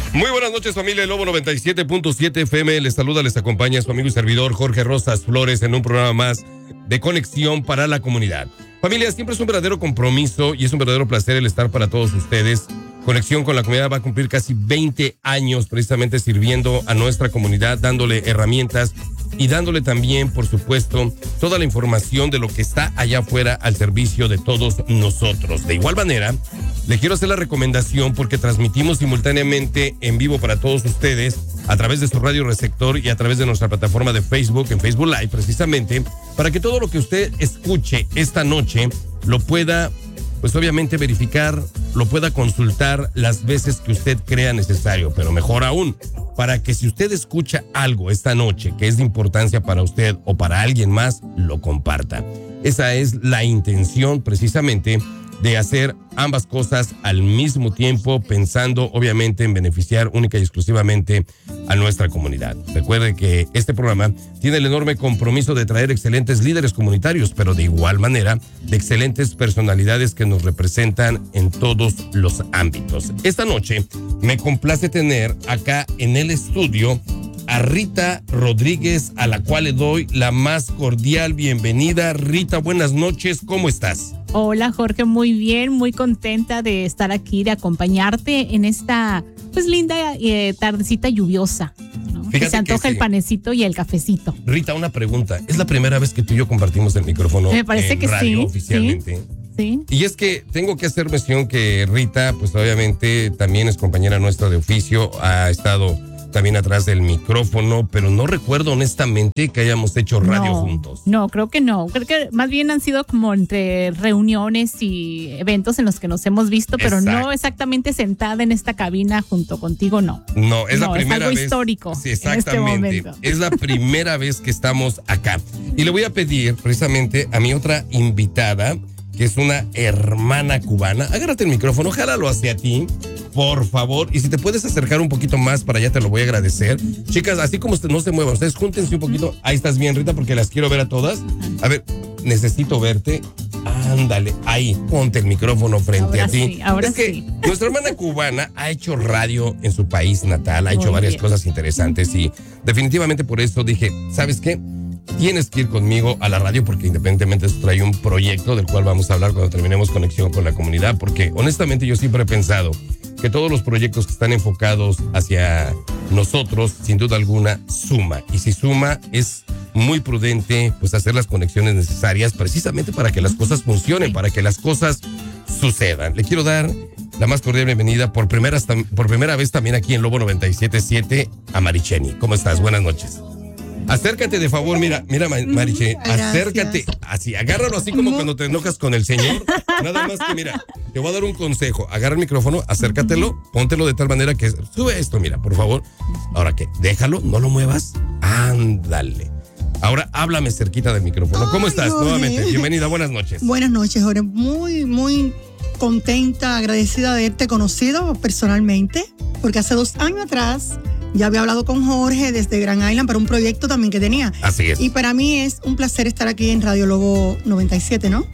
Muy buenas noches, familia de Lobo 97.7 FM. Les saluda, les acompaña su amigo y servidor Jorge Rosas Flores en un programa más de Conexión para la Comunidad. Familia, siempre es un verdadero compromiso y es un verdadero placer el estar para todos ustedes. Conexión con la Comunidad va a cumplir casi 20 años precisamente sirviendo a nuestra comunidad, dándole herramientas y dándole también, por supuesto, toda la información de lo que está allá afuera al servicio de todos nosotros. De igual manera, le quiero hacer la recomendación porque transmitimos simultáneamente en vivo para todos ustedes a través de su radio receptor y a través de nuestra plataforma de Facebook, en Facebook Live precisamente, para que todo lo que usted escuche esta noche lo pueda, pues obviamente verificar, lo pueda consultar las veces que usted crea necesario, pero mejor aún, para que si usted escucha algo esta noche que es de importancia para usted o para alguien más, lo comparta. Esa es la intención precisamente de hacer ambas cosas al mismo tiempo, pensando obviamente en beneficiar única y exclusivamente a nuestra comunidad. Recuerde que este programa tiene el enorme compromiso de traer excelentes líderes comunitarios, pero de igual manera de excelentes personalidades que nos representan en todos los ámbitos. Esta noche me complace tener acá en el estudio a Rita Rodríguez, a la cual le doy la más cordial bienvenida. Rita, buenas noches, ¿cómo estás? Hola Jorge, muy bien, muy contenta de estar aquí, de acompañarte en esta pues linda tardecita lluviosa, ¿no? Que se antoja el panecito y el cafecito. Rita, una pregunta, ¿es la primera vez que tú y yo compartimos el micrófono? Me parece en que radio sí, oficialmente? Sí. Y es que tengo que hacer mención que Rita, pues obviamente también es compañera nuestra de oficio, ha estado también atrás del micrófono, pero no recuerdo honestamente que hayamos hecho radio juntos. No, creo que no. Creo que más bien han sido como entre reuniones y eventos en los que nos hemos visto, pero no exactamente sentada en esta cabina junto contigo, no. No, es la primera vez. Es algo histórico. Sí, exactamente. Es la primera vez que estamos acá. Y le voy a pedir precisamente a mi otra invitada, que es una hermana cubana. Agárrate el micrófono, jálalo hacia ti, por favor. Y si te puedes acercar un poquito más para allá, te lo voy a agradecer. Chicas, así como no se muevan, ustedes júntense un poquito. Ahí estás bien, Rita, porque las quiero ver a todas. A ver, necesito verte. Ándale, ahí, ponte el micrófono frente a ti. Sí, ahora es que sí. Nuestra hermana cubana ha hecho radio en su país natal, ha hecho varias cosas interesantes y definitivamente por eso dije, ¿sabes qué? Tienes que ir conmigo a la radio porque independientemente esto trae un proyecto del cual vamos a hablar cuando terminemos Conexión con la Comunidad, porque honestamente yo siempre he pensado que todos los proyectos que están enfocados hacia nosotros, sin duda alguna, suma. Y si suma, es muy prudente pues hacer las conexiones necesarias precisamente para que las cosas funcionen, para que las cosas sucedan. Le quiero dar la más cordial bienvenida por primera vez también aquí en Lobo 97.7 a Maricheni. ¿Cómo estás? Buenas noches. Acércate de favor, mira Mariche, acércate, así, agárralo así como cuando te enojas con el señor, nada más que mira, te voy a dar un consejo, agarra el micrófono, acércatelo, póntelo de tal manera que sube esto, mira, por favor, ahora que déjalo, no lo muevas, ándale. Ahora háblame cerquita del micrófono. ¿Cómo estás? Jorge. Nuevamente, bienvenida, buenas noches. Buenas noches, Jorge, muy contenta, agradecida de haberte conocido personalmente, porque hace 2 años atrás ya había hablado con Jorge desde Grand Island para un proyecto también que tenía. Así es. Y para mí es un placer estar aquí en Radio Lobo 97, ¿no?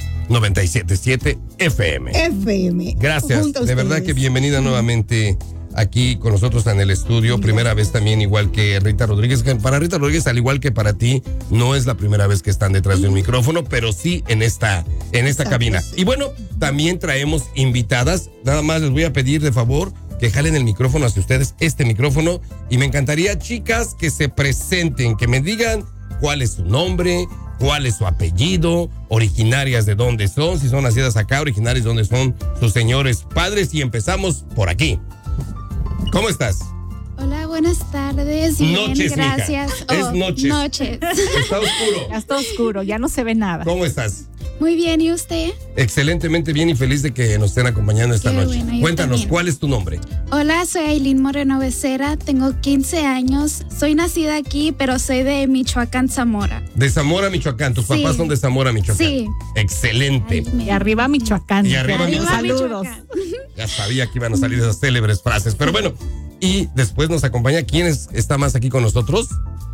97.7 FM. FM. Gracias, de verdad que bienvenida nuevamente aquí con nosotros en el estudio. Primera vez también, igual que Rita Rodríguez. Para Rita Rodríguez, al igual que para ti, no es la primera vez que están detrás de un micrófono, pero sí en esta cabina. Sí. Y bueno, también traemos invitadas. Nada más les voy a pedir de favor que jalen el micrófono hacia ustedes, este micrófono, y me encantaría, chicas, que se presenten, que me digan cuál es su nombre, cuál es su apellido, originarias de dónde son, si son nacidas acá, originarias de dónde son sus señores padres, y empezamos por aquí. ¿Cómo estás? Hola, buenas tardes. Bien, noches, gracias. Mija. Es noches. Noches. Está oscuro. Ya está oscuro, ya no se ve nada. ¿Cómo estás? Muy bien, ¿y usted? Excelentemente bien y feliz de que nos estén acompañando esta noche. Bueno, Cuéntanos, también. ¿cuál es tu nombre? Hola, soy Ailín Moreno Becerra, tengo 15 años, soy nacida aquí, pero soy de Michoacán, Zamora. De Zamora, Michoacán. ¿Tus papás son de Zamora, Michoacán? Sí. Excelente. Y arriba Michoacán. Y arriba Saludos. Ya sabía que iban a salir esas célebres frases, pero bueno. Y después nos acompaña, ¿quién está más aquí con nosotros?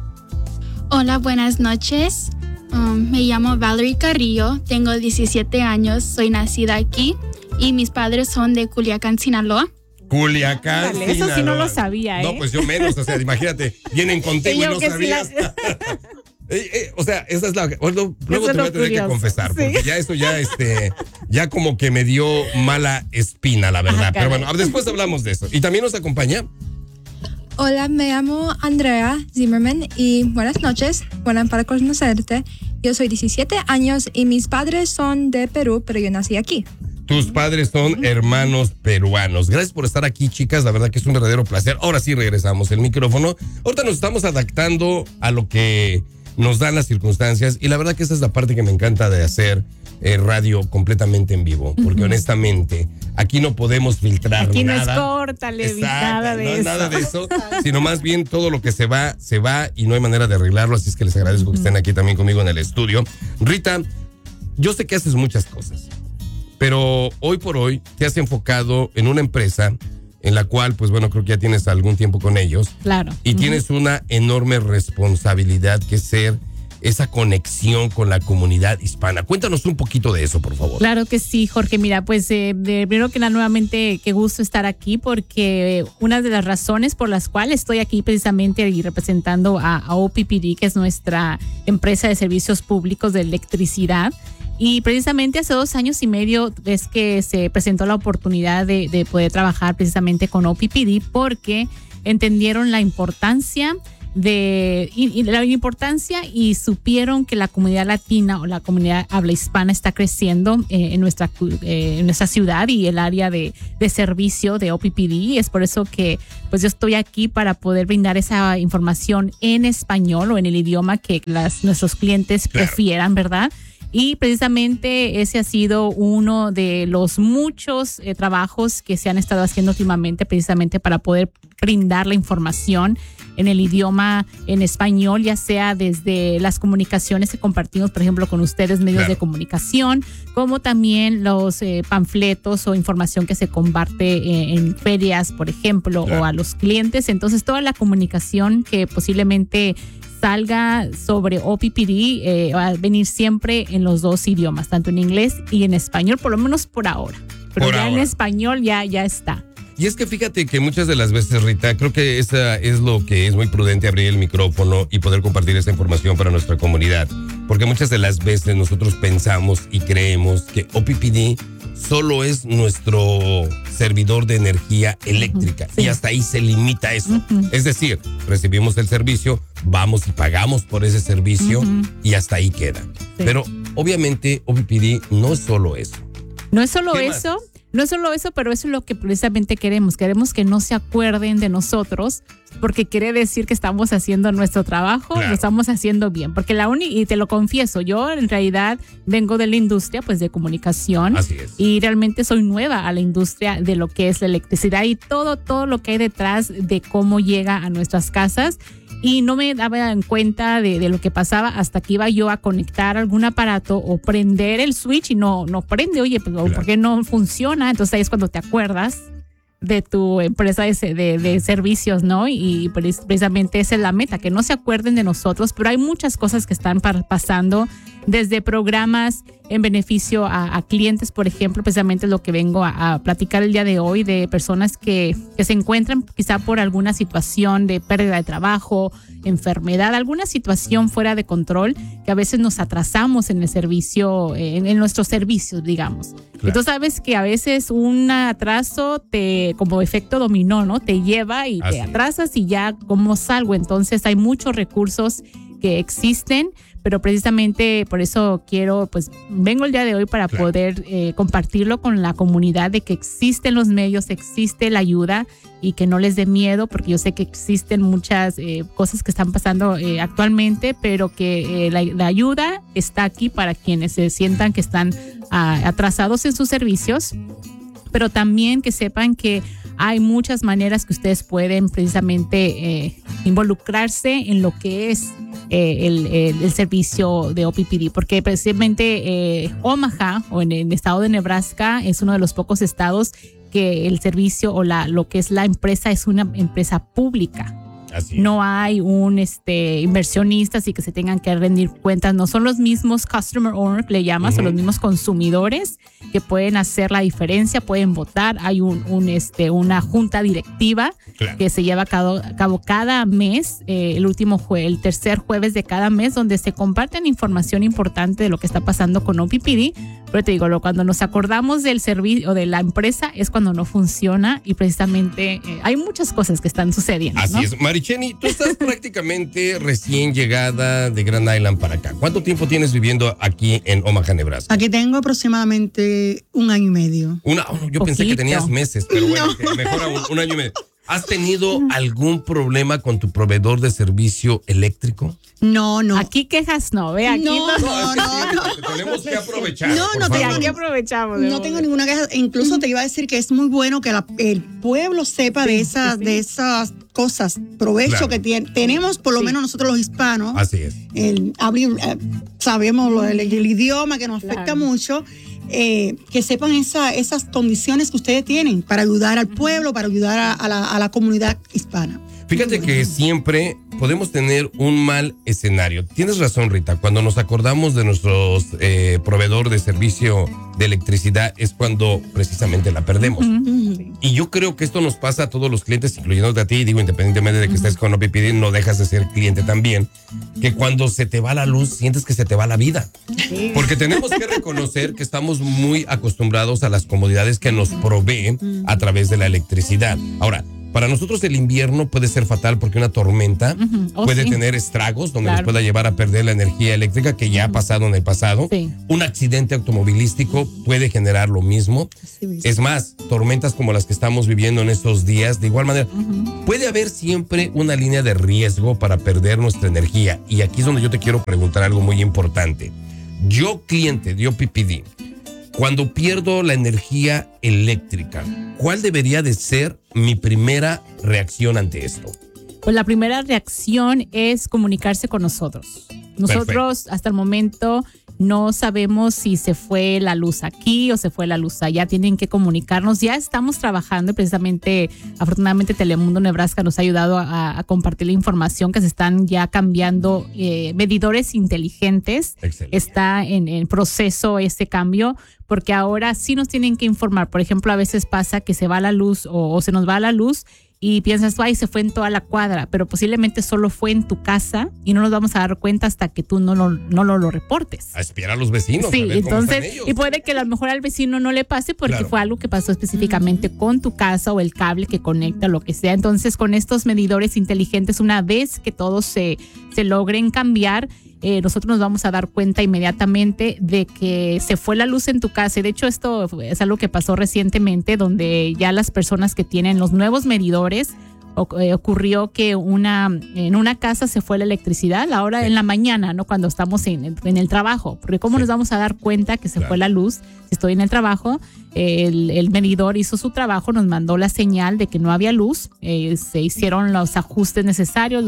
Hola, buenas noches. Me llamo Valerie Carrillo, tengo 17 años, soy nacida aquí y mis padres son de Culiacán, Sinaloa. Culiacán. Vale, eso sí no lo sabía, ¿eh? No, pues yo menos, o sea, imagínate, vienen contigo y no sabías. O sea, esa es la. Luego te voy a tener que confesar, porque ya eso ya como que me dio mala espina, la verdad. Pero bueno, después hablamos de eso. Y también nos acompaña. Hola, me llamo Andrea Zimmerman y buenas noches. Bueno, para conocerte, yo soy 17 años y mis padres son de Perú, pero yo nací aquí. Tus padres son hermanos peruanos. Gracias por estar aquí, chicas. La verdad que es un verdadero placer. Ahora sí regresamos el micrófono. Ahorita nos estamos adaptando a lo que nos dan las circunstancias y la verdad que esa es la parte que me encanta de hacer radio completamente en vivo, porque honestamente aquí no podemos filtrar aquí nada. Aquí no es córtale, nada de eso. Nada de eso, sino más bien todo lo que se va y no hay manera de arreglarlo, así es que les agradezco que estén aquí también conmigo en el estudio. Rita, yo sé que haces muchas cosas, pero hoy por hoy te has enfocado en una empresa en la cual, pues bueno, creo que ya tienes algún tiempo con ellos. Claro. Y tienes una enorme responsabilidad que es ser esa conexión con la comunidad hispana. Cuéntanos un poquito de eso, por favor. Claro que sí, Jorge. Mira, pues primero que nada, nuevamente, qué gusto estar aquí porque una de las razones por las cuales estoy aquí precisamente y representando a OPPD, que es nuestra empresa de servicios públicos de electricidad. Y precisamente hace 2 años y medio es que se presentó la oportunidad de poder trabajar precisamente con OPPD porque entendieron la importancia y supieron que la comunidad latina o la comunidad habla hispana está creciendo en nuestra ciudad y el área de servicio de OPPD. Es por eso que pues yo estoy aquí para poder brindar esa información en español o en el idioma que nuestros clientes prefieran, ¿verdad? Y precisamente ese ha sido uno de los muchos trabajos que se han estado haciendo últimamente precisamente para poder brindar la información en el idioma en español, ya sea desde las comunicaciones que compartimos, por ejemplo, con ustedes, medios de comunicación, como también los panfletos o información que se comparte en ferias, por ejemplo, o a los clientes. Entonces, toda la comunicación que posiblemente salga sobre OPPD va a venir siempre en los 2 idiomas, tanto en inglés y en español, por lo menos por ahora. Pero ya en español ya está. Y es que fíjate que muchas de las veces, Rita, creo que esa es lo que es muy prudente, abrir el micrófono y poder compartir esa información para nuestra comunidad. Porque muchas de las veces nosotros pensamos y creemos que OPPD solo es nuestro servidor de energía eléctrica y hasta ahí se limita eso. Es decir, recibimos el servicio, vamos y pagamos por ese servicio y hasta ahí queda. Pero obviamente OPPD no es solo eso. No es solo eso. No es solo eso, pero eso es lo que precisamente queremos. Queremos que no se acuerden de nosotros, porque quiere decir que estamos haciendo nuestro trabajo, lo estamos haciendo bien. Porque y te lo confieso, yo en realidad vengo de la industria pues de comunicación. Así es. Y realmente soy nueva a la industria de lo que es la electricidad y todo lo que hay detrás de cómo llega a nuestras casas. Y no me daba en cuenta de lo que pasaba hasta que iba yo a conectar algún aparato o prender el switch y no prende. Oye, pero ¿por qué no funciona? Entonces ahí es cuando te acuerdas de tu empresa de servicios, ¿no? Y precisamente esa es la meta, que no se acuerden de nosotros, pero hay muchas cosas que están pasando, desde programas en beneficio a clientes, por ejemplo, precisamente lo que vengo a platicar el día de hoy, de personas que se encuentran quizá por alguna situación de pérdida de trabajo, enfermedad, alguna situación fuera de control, que a veces nos atrasamos en el servicio, en nuestros servicios, digamos. Y tú sabes que a veces un atraso como efecto dominó, ¿no? Te lleva y te atrasas y ya, ¿cómo salgo? Entonces hay muchos recursos que existen, pero precisamente por eso vengo el día de hoy para poder compartirlo con la comunidad, de que existen los medios, existe la ayuda y que no les dé miedo, porque yo sé que existen muchas cosas que están pasando actualmente, pero que la ayuda está aquí para quienes se sientan que están atrasados en sus servicios, pero también que sepan que hay muchas maneras que ustedes pueden precisamente involucrarse en lo que es el servicio de OPPD, porque precisamente Omaha o en el estado de Nebraska es uno de los pocos estados que el servicio o lo que es la empresa es una empresa pública. Así es. No hay un inversionistas y que se tengan que rendir cuentas. No son los mismos customer owner, que le llamas, o los mismos consumidores que pueden hacer la diferencia, pueden votar. Hay una junta directiva que se lleva a cabo cada mes, el tercer jueves de cada mes, donde se comparten información importante de lo que está pasando con OPPD. Pero te digo, cuando nos acordamos del servicio o de la empresa es cuando no funciona, y precisamente hay muchas cosas que están sucediendo. Así ¿no? es. Maricheni, tú estás prácticamente recién llegada de Grand Island para acá. ¿Cuánto tiempo tienes viviendo aquí en Omaha, Nebraska? Aquí tengo aproximadamente 1 año y medio. Yo pensé que tenías meses, pero bueno, mejor aún, 1 año y medio. ¿Has tenido algún problema con tu proveedor de servicio eléctrico? No. Aquí quejas no, ve, aquí no. Tenemos que aprovechar. Aquí aprovechamos. No tengo ninguna queja. Incluso te iba a decir que es muy bueno que el pueblo sepa de esas cosas, provecho que tenemos, por lo menos nosotros los hispanos. Así es. Sabemos el idioma que nos afecta mucho. Que sepan esas condiciones que ustedes tienen para ayudar al pueblo, para ayudar a la comunidad hispana. Fíjate que siempre podemos tener un mal escenario. Tienes razón, Rita. Cuando nos acordamos de nuestros proveedor de servicio de electricidad es cuando precisamente la perdemos. Y yo creo que esto nos pasa a todos los clientes, incluyéndote a ti. Digo, independientemente de que estés con OPPD, no dejas de ser cliente también. Que cuando se te va la luz, sientes que se te va la vida. Sí. Porque tenemos que reconocer que estamos muy acostumbrados a las comodidades que nos proveen a través de la electricidad. Ahora, para nosotros el invierno puede ser fatal porque una tormenta puede tener estragos donde nos pueda llevar a perder la energía eléctrica, que ya ha pasado en el pasado. Sí. Un accidente automovilístico puede generar lo mismo. Sí. Es más, tormentas como las que estamos viviendo en estos días, de igual manera, puede haber siempre una línea de riesgo para perder nuestra energía. Y aquí es donde yo te quiero preguntar algo muy importante. Yo, cliente de OPPD, cuando pierdo la energía eléctrica, ¿cuál debería de ser mi primera reacción ante esto? Pues la primera reacción es comunicarse con nosotros. Nosotros hasta el momento no sabemos si se fue la luz aquí o se fue la luz allá. Tienen que comunicarnos. Ya estamos trabajando, precisamente, afortunadamente Telemundo Nebraska nos ha ayudado a compartir la información, que se están ya cambiando medidores inteligentes. Excelente. Está en proceso ese cambio, porque ahora sí nos tienen que informar. Por ejemplo, a veces pasa que se va la luz o se nos va la luz y piensas, ay, se fue en toda la cuadra, pero posiblemente solo fue en tu casa y no nos vamos a dar cuenta hasta que tú no lo reportes. A espiar a los vecinos. Sí, a ver entonces, y puede que a lo mejor al vecino no le pase porque fue algo que pasó específicamente con tu casa o el cable que conecta, lo que sea. Entonces, con estos medidores inteligentes, una vez que todos se logren cambiar, nosotros nos vamos a dar cuenta inmediatamente de que se fue la luz en tu casa. Y de hecho, esto es algo que pasó recientemente, donde ya las personas que tienen los nuevos medidores, ocurrió que en una casa se fue la electricidad ahora en la mañana, ¿no? Cuando estamos en el trabajo, porque ¿cómo nos vamos a dar cuenta que se fue la luz? Si estoy en el trabajo, el medidor hizo su trabajo, nos mandó la señal de que no había luz, se hicieron los ajustes necesarios,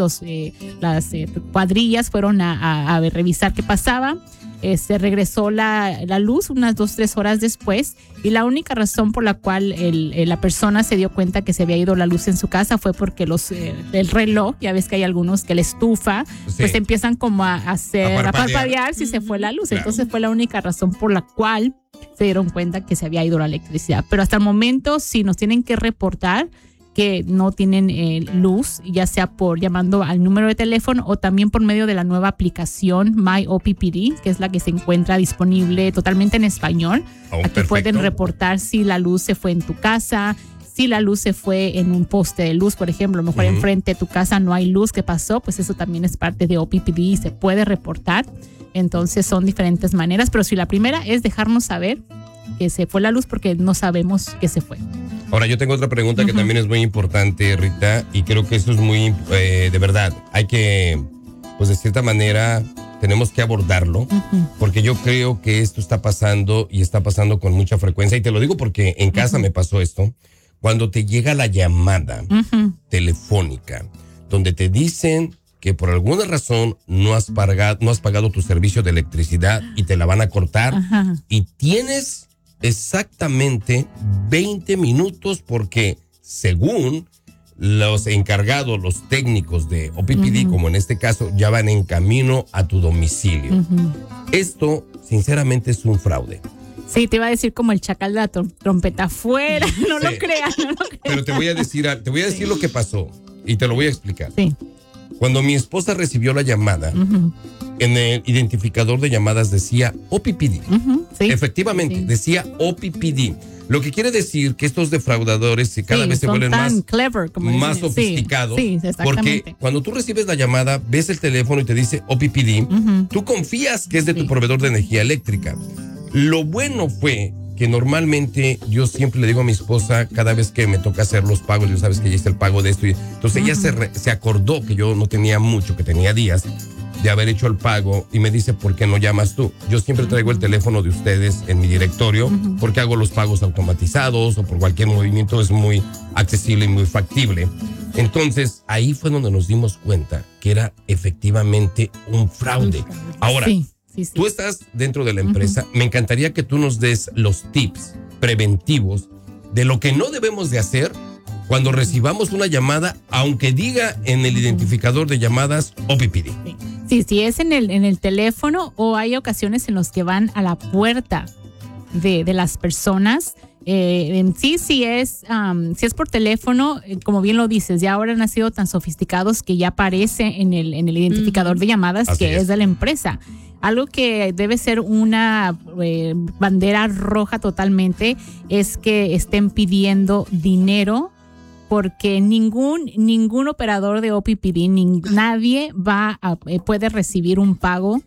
las cuadrillas fueron a revisar qué pasaba. Se regresó la luz unas 2-3 horas después, y la única razón por la cual la persona se dio cuenta que se había ido la luz en su casa fue porque el reloj, ya ves que hay algunos que la estufa, pues empiezan como a parpadear si se fue la luz. Claro. Entonces fue la única razón por la cual se dieron cuenta que se había ido la electricidad. Pero hasta el momento sí nos tienen que reportar que no tienen luz, ya sea por llamando al número de teléfono o también por medio de la nueva aplicación My OPPD, que es la que se encuentra disponible totalmente en español. Aquí pueden reportar si la luz se fue en tu casa, si la luz se fue en un poste de luz, por ejemplo, a lo mejor enfrente de tu casa no hay luz, ¿qué pasó? Pues eso también es parte de OPPD y se puede reportar. Entonces son diferentes maneras, pero si la primera es dejarnos saber que se fue la luz porque no sabemos que se fue. Ahora, yo tengo otra pregunta que también es muy importante, Rita, y creo que eso es muy, de verdad, hay que, pues de cierta manera, tenemos que abordarlo, porque yo creo que esto está pasando y está pasando con mucha frecuencia, y te lo digo porque en casa me pasó esto, cuando te llega la llamada telefónica, donde te dicen que por alguna razón no has pagado tu servicio de electricidad y te la van a cortar, y tienes exactamente 20 minutos porque según los encargados, los técnicos de OPPD, como en este caso, ya van en camino a tu domicilio. Esto, sinceramente, es un fraude. Sí, te iba a decir como el chacal de la trompeta afuera, no Sí. lo creas, no lo creas. Pero te voy a decir lo que pasó y te lo voy a explicar. Sí. Cuando mi esposa recibió la llamada, en el identificador de llamadas decía OPPD. Sí. Efectivamente, Sí. decía OPPD. Lo que quiere decir que estos defraudadores cada vez se son vuelven tan más, clever, como más dicen. sofisticados. Sí, exactamente. Porque cuando tú recibes la llamada, ves el teléfono y te dice OPPD, tú confías que es de tu proveedor de energía eléctrica. Lo bueno fue que normalmente yo siempre le digo a mi esposa, cada vez que me toca hacer los pagos, yo sabes que ya hice el pago de esto. Entonces ella se acordó que yo no tenía mucho, que tenía días de haber hecho el pago y me dice, ¿por qué no llamas tú? Yo siempre traigo el teléfono de ustedes en mi directorio porque hago los pagos automatizados o por cualquier movimiento, es muy accesible y muy factible. Entonces ahí fue donde nos dimos cuenta que era efectivamente un fraude. Ahora, Sí. tú estás dentro de la empresa, me encantaría que tú nos des los tips preventivos de lo que no debemos de hacer cuando recibamos una llamada, aunque diga en el identificador de llamadas OPPD. Sí, sí, es en el teléfono o hay ocasiones en los que van a la puerta de las personas. En sí, si es por teléfono, como bien lo dices, ya ahora han sido tan sofisticados que ya aparece en el identificador de llamadas Así que es. es de la empresa. Algo que debe ser una bandera roja totalmente es que estén pidiendo dinero, porque ningún operador de OPPD, nadie puede recibir un pago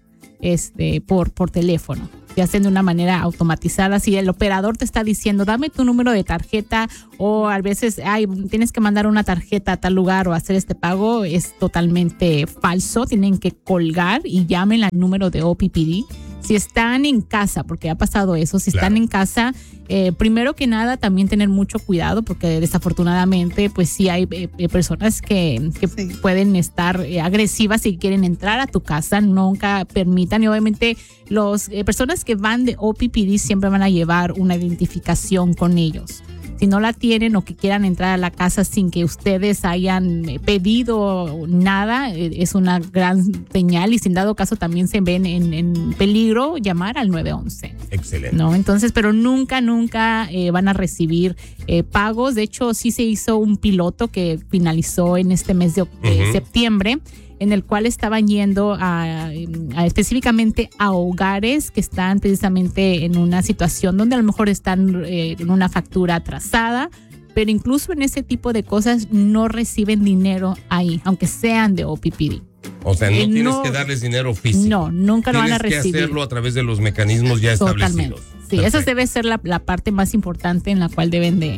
por teléfono, ya sea de una manera automatizada. Si el operador te está diciendo, dame tu número de tarjeta, o a veces tienes que mandar una tarjeta a tal lugar o hacer este pago, es totalmente falso. Tienen que colgar y llamen al número de OPPD. Si están en casa, porque ha pasado eso, si están en casa, primero que nada también tener mucho cuidado, porque desafortunadamente pues sí hay personas que pueden estar agresivas y quieren entrar a tu casa. Nunca permitan, y obviamente las personas que van de OPPD siempre van a llevar una identificación con ellos. Si no la tienen o que quieran entrar a la casa sin que ustedes hayan pedido nada, es una gran señal, y sin dado caso también se ven en peligro, llamar al 911. Excelente. ¿No? Entonces, pero nunca van a recibir pagos. De hecho, sí se hizo un piloto que finalizó en este mes de septiembre, en el cual estaban yendo específicamente a hogares que están precisamente en una situación donde a lo mejor están en una factura atrasada, pero incluso en ese tipo de cosas no reciben dinero ahí, aunque sean de OPPD. O sea, no tienes que darles dinero físico. No, nunca lo van a recibir. Tienes que hacerlo a través de los mecanismos ya establecidos. Sí, esa debe ser la parte más importante en la cual deben de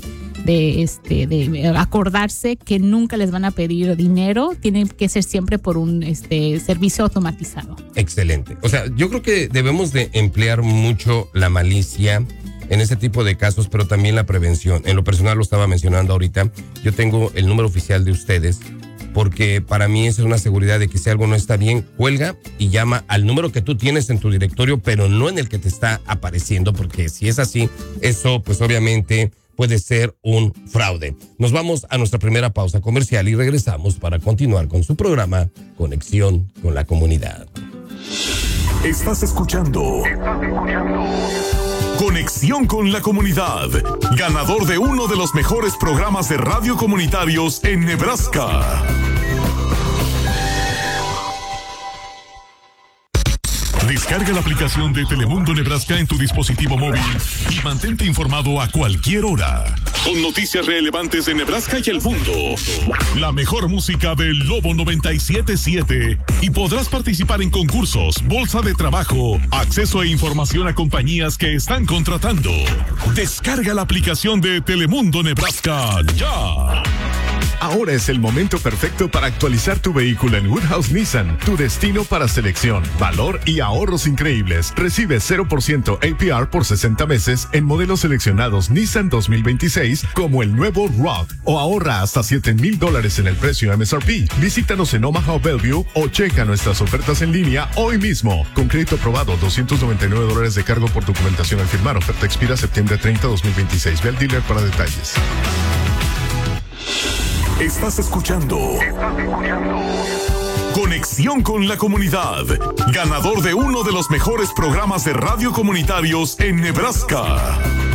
acordarse que nunca les van a pedir dinero. Tiene que ser siempre por un servicio automatizado. Excelente. O sea, yo creo que debemos de emplear mucho la malicia en este tipo de casos, pero también la prevención. En lo personal, lo estaba mencionando ahorita, yo tengo el número oficial de ustedes, porque para mí eso es una seguridad de que si algo no está bien, cuelga y llama al número que tú tienes en tu directorio, pero no en el que te está apareciendo, porque si es así, eso pues obviamente puede ser un fraude. Nos vamos a nuestra primera pausa comercial y regresamos para continuar con su programa Conexión con la Comunidad. Estás escuchando Conexión con la Comunidad, ganador de uno de los mejores programas de radio comunitarios en Nebraska. Descarga la aplicación de Telemundo Nebraska en tu dispositivo móvil y mantente informado a cualquier hora. Con noticias relevantes de Nebraska y el mundo. La mejor música del Lobo 97.7. Y podrás participar en concursos, bolsa de trabajo, acceso e información a compañías que están contratando. Descarga la aplicación de Telemundo Nebraska ya. Ahora es el momento perfecto para actualizar tu vehículo en Woodhouse Nissan, tu destino para selección, valor y ahorros increíbles. Recibe 0% APR por 60 meses en modelos seleccionados Nissan 2026 como el nuevo Rogue, o ahorra hasta $7,000 en el precio MSRP. Visítanos en Omaha o Bellevue o checa nuestras ofertas en línea hoy mismo. Con crédito aprobado, $299 de cargo por documentación al firmar. Oferta expira septiembre 30, 2026. Ve al dealer para detalles. Estás escuchando Conexión con la Comunidad, ganador de uno de los mejores programas de radio comunitarios en Nebraska.